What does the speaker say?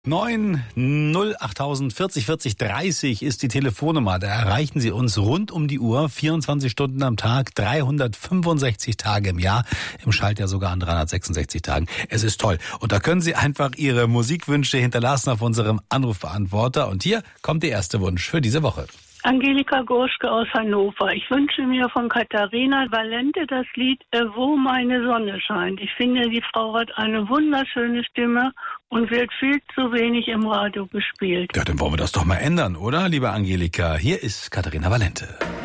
9 40 40 30 ist die Telefonnummer. Da erreichen Sie uns rund um die Uhr, 24 Stunden am Tag, 365 Tage im Jahr, im Schaltjahr sogar an 366 Tagen. Es ist toll. Und da können Sie einfach Ihre Musikwünsche hinterlassen auf unserem Anrufbeantworter. Und hier kommt der erste Wunsch für diese Woche. Angelika Gorschke aus Hannover. Ich wünsche mir von Katharina Valente das Lied Wo meine Sonne scheint. Ich finde, die Frau hat eine wunderschöne Stimme und wird viel zu wenig im Radio gespielt. Ja, dann wollen wir das doch mal ändern, oder, liebe Angelika? Hier ist Katharina Valente.